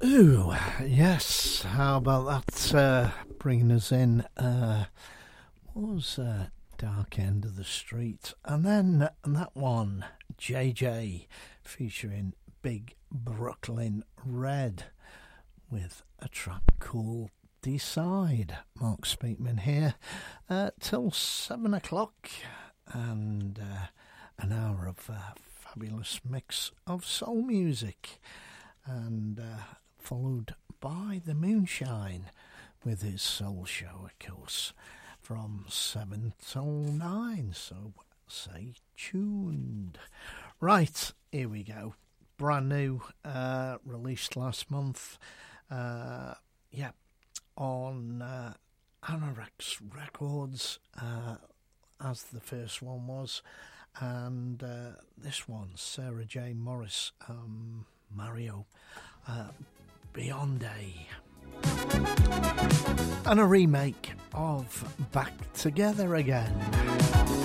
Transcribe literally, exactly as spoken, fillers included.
Ooh, yes. How about that? Uh, bringing us in uh, was uh, Dark End of the Street, and then and that one, J J, featuring Big Brooklyn Red, with a track called Decide. Mark Speakman here uh, till seven o'clock, and uh, an hour of uh, fabulous mix of soul music, and uh, followed by the Moonshine with his soul show, of course, from seven till nine. So stay tuned. Right, here we go. Brand new, uh, released last month. Uh, yeah, on uh, Anorex Records, uh, as the first one was, and uh, this one, Sarah J. Morris, um, Mario, uh, Beyond Day, and a remake of Back Together Again.